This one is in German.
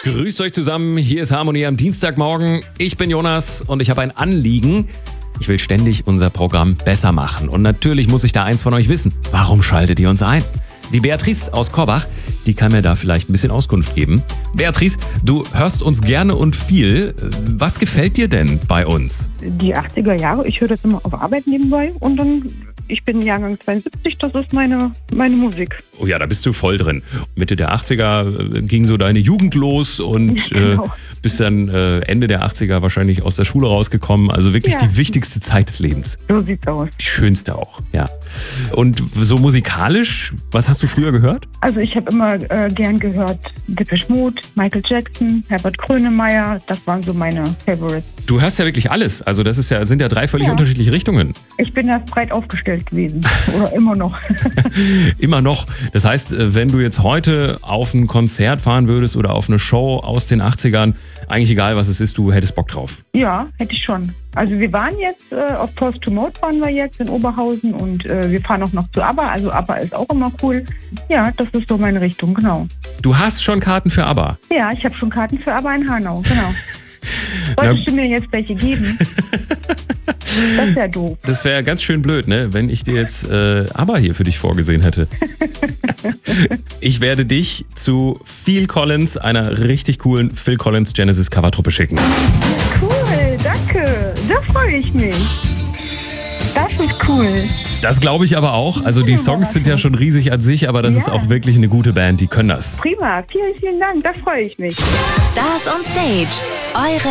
Grüßt euch zusammen, hier ist Harmonie am Dienstagmorgen. Ich bin Jonas und ich habe ein Anliegen. Ich will ständig unser Programm besser machen. Und natürlich muss ich da eins von euch wissen. Warum schaltet ihr uns ein? Die Beatrice aus Korbach, die kann mir da vielleicht ein bisschen Auskunft geben. Beatrice, du hörst uns gerne und viel. Was gefällt dir denn bei uns? Die 80er Jahre, ich höre das immer auf Arbeit nebenbei und dann, ich bin Jahrgang 72, das ist meine Musik. Oh ja, da bist du voll drin. Mitte der 80er ging so deine Jugend los und Genau. bist dann Ende der 80er wahrscheinlich aus der Schule rausgekommen. Also wirklich Ja. die wichtigste Zeit des Lebens. So sieht's aus. Die schönste auch, ja. Und so musikalisch, was hast du früher gehört? Also ich habe immer gern gehört Depeche Mode, Michael Jackson, Herbert Grönemeyer, das waren so meine Favorites. Du hörst ja wirklich alles. Also das sind ja 3 völlig Ja. unterschiedliche Richtungen. Ich bin da breit aufgestellt gewesen oder immer noch. Immer noch. Das heißt, wenn du jetzt heute auf ein Konzert fahren würdest oder auf eine Show aus den 80ern, eigentlich egal was es ist, du hättest Bock drauf. Ja, hätte ich schon. Also wir waren jetzt auf Post to Mode waren wir jetzt in Oberhausen und wir fahren auch noch zu ABBA. Also ABBA ist auch immer cool. Ja, das ist so meine Richtung, genau. Du hast schon Karten für ABBA. Ja, ich habe schon Karten für ABBA in Hanau, genau. Na- Wolltest du mir jetzt welche geben? Das ist ja doof. Das wäre ganz schön blöd, ne? Wenn ich dir jetzt ABBA hier für dich vorgesehen hätte. Ich werde dich zu Phil Collins, einer richtig coolen Phil Collins Genesis Covertruppe schicken. Cool, danke. Da freue ich mich. Das ist cool. Das glaube ich aber auch. Also die Songs sind ja schon riesig an sich, aber das ist Ja. auch wirklich eine gute Band, die können das. Prima, vielen, vielen Dank. Da freue ich mich. Stars on Stage. Eure